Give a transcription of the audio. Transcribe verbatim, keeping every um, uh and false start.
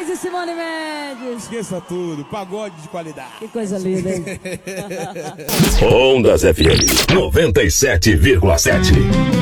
Moraes e Simone Mendes. Esqueça tudo, pagode de qualidade. Que coisa linda, hein? Ondas F M noventa e sete vírgula sete.